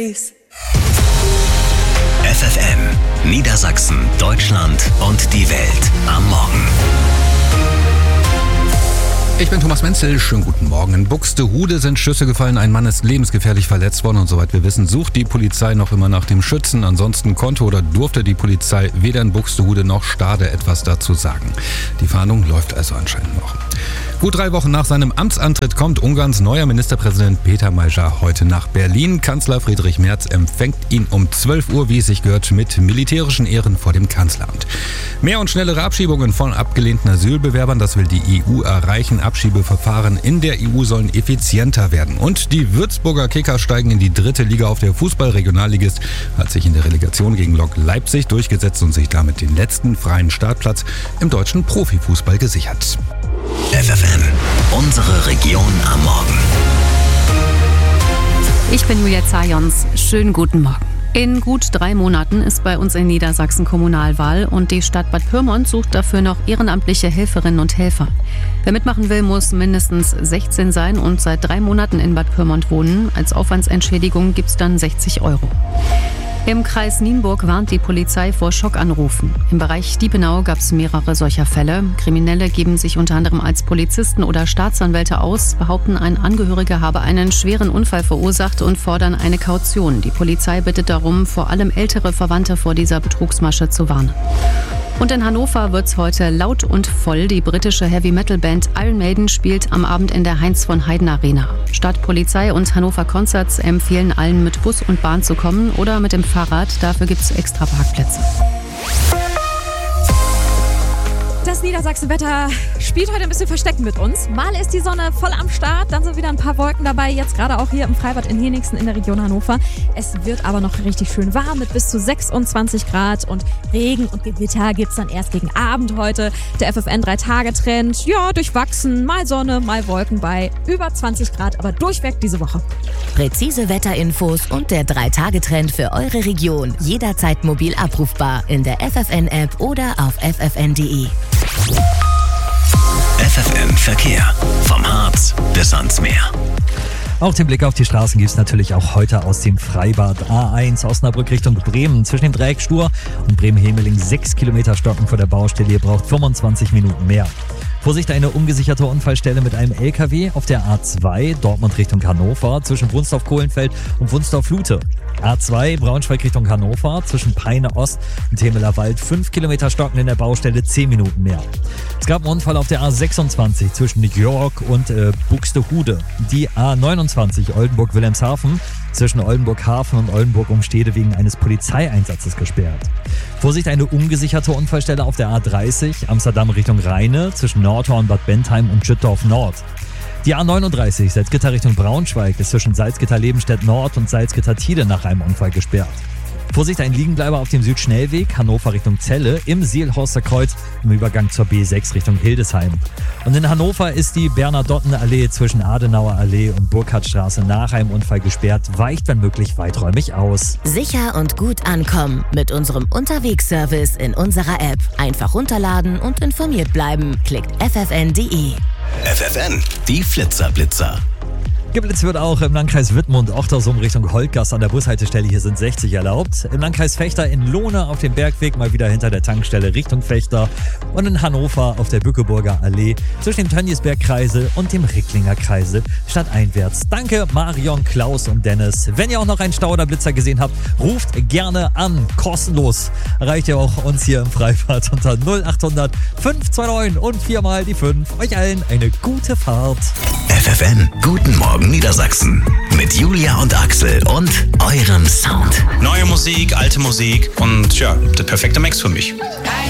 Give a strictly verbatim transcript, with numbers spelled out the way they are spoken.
face. F F M, Niedersachsen, Deutschland und die Welt am Morgen. Ich bin Thomas Menzel, schönen guten Morgen. In Buxtehude sind Schüsse gefallen, ein Mann ist lebensgefährlich verletzt worden und soweit wir wissen, sucht die Polizei noch immer nach dem Schützen. Ansonsten konnte oder durfte die Polizei weder in Buxtehude noch Stade etwas dazu sagen. Die Fahndung läuft also anscheinend noch. Gut drei Wochen nach seinem Amtsantritt kommt Ungarns neuer Ministerpräsident Peter Major heute nach Berlin. Kanzler Friedrich Merz empfängt ihn um zwölf Uhr, wie es sich gehört, mit militärischen Ehren vor dem Kanzleramt. Mehr und schnellere Abschiebungen von abgelehnten Asylbewerbern, das will die E U erreichen. Abschiebeverfahren in der E U sollen effizienter werden. Und die Würzburger Kicker steigen in die dritte Liga auf. Der Fußball-Regionalligist hat sich in der Relegation gegen Lok Leipzig durchgesetzt und sich damit den letzten freien Startplatz im deutschen Profifußball gesichert. F F M, unsere Region am Morgen. Ich bin Julia Zajons. Schönen guten Morgen. In gut drei Monaten ist bei uns in Niedersachsen Kommunalwahl und die Stadt Bad Pyrmont sucht dafür noch ehrenamtliche Helferinnen und Helfer. Wer mitmachen will, muss mindestens sechzehn sein und seit drei Monaten in Bad Pyrmont wohnen. Als Aufwandsentschädigung gibt's dann sechzig Euro. Im Kreis Nienburg warnt die Polizei vor Schockanrufen. Im Bereich Diepenau gab es mehrere solcher Fälle. Kriminelle geben sich unter anderem als Polizisten oder Staatsanwälte aus, behaupten, ein Angehöriger habe einen schweren Unfall verursacht und fordern eine Kaution. Die Polizei bittet darum, vor allem ältere Verwandte vor dieser Betrugsmasche zu warnen. Und in Hannover wird's heute laut und voll. Die britische Heavy-Metal-Band Iron Maiden spielt am Abend in der Heinz von Heiden Arena. Stadt, Polizei und Hannover Concerts empfehlen allen, mit Bus und Bahn zu kommen oder mit dem Fahrrad. Dafür gibt's extra Parkplätze. Das Niedersachsen-Wetter spielt heute ein bisschen Verstecken mit uns. Mal ist die Sonne voll am Start, dann sind wieder ein paar Wolken dabei, jetzt gerade auch hier im Freibad in Henigsen in der Region Hannover. Es wird aber noch richtig schön warm mit bis zu sechsundzwanzig Grad und Regen und Gewitter gibt's dann erst gegen Abend heute. Der F F N drei Tage Trend, ja, durchwachsen, mal Sonne, mal Wolken bei über zwanzig Grad, aber durchweg diese Woche. Präzise Wetterinfos und der drei Tage Trend für eure Region. Jederzeit mobil abrufbar in der F F N-App oder auf f f n punkt d e. F F M Verkehr. Vom Harz bis ans Meer. Auch den Blick auf die Straßen gibt es natürlich auch heute aus dem Freibad. A eins Osnabrück Richtung Bremen. Zwischen dem Dreieck Stur und Bremen-Hemeling sechs Kilometer stocken vor der Baustelle. Ihr braucht fünfundzwanzig Minuten mehr. Vorsicht, eine ungesicherte Unfallstelle mit einem L K W auf der A zwei, Dortmund Richtung Hannover, zwischen Wunsdorf-Kohlenfeld und Wunsdorf-Lute. A zwei, Braunschweig Richtung Hannover, zwischen Peine Ost und Temeler Wald, fünf Kilometer stocken in der Baustelle, zehn Minuten mehr. Es gab einen Unfall auf der A sechsundzwanzig zwischen New York und äh, Buxtehude. Die A neunundzwanzig, Oldenburg-Wilhelmshaven, zwischen Oldenburg-Hafen und Oldenburg-Umstede wegen eines Polizeieinsatzes gesperrt. Vorsicht, eine ungesicherte Unfallstelle auf der A dreißig, Amsterdam Richtung Rheine, zwischen Nordhorn, Bad Bentheim und Schüttorf Nord. Die A neununddreißig, Salzgitter Richtung Braunschweig, ist zwischen Salzgitter-Lebenstedt Nord und Salzgitter-Tide nach einem Unfall gesperrt. Vorsicht, ein Liegenbleiber auf dem Südschnellweg, Hannover Richtung Celle, im Sielhorster Kreuz im Übergang zur B sechs Richtung Hildesheim. Und in Hannover ist die Bernadottenallee zwischen Adenauer Allee und Burkhardtstraße nach einem Unfall gesperrt, weicht wenn möglich weiträumig aus. Sicher und gut ankommen mit unserem Unterwegsservice in unserer App. Einfach runterladen und informiert bleiben. Klickt f f n punkt d e. F F N, die Flitzerblitzer. Geblitzt wird auch im Landkreis Wittmund, Ochtersum Richtung Holtgast an der Bushaltestelle. Hier sind sechzig erlaubt. Im Landkreis Vechta in Lohne auf dem Bergweg mal wieder hinter der Tankstelle Richtung Vechta. Und in Hannover auf der Bückeburger Allee zwischen dem Tönniesberg-Kreisel und dem Ricklinger Kreisel stadteinwärts. Danke Marion, Klaus und Dennis. Wenn ihr auch noch einen Stau oder Blitzer gesehen habt, ruft gerne an. Kostenlos. Erreicht ihr auch uns hier im Freibad unter null acht hundert fünf zwei neun und viermal die fünf. Euch allen eine gute Fahrt. F F N, guten Morgen Niedersachsen. Mit Julia und Axel und eurem Sound. Neue Musik, alte Musik und ja, der perfekte Mix für mich. Geil.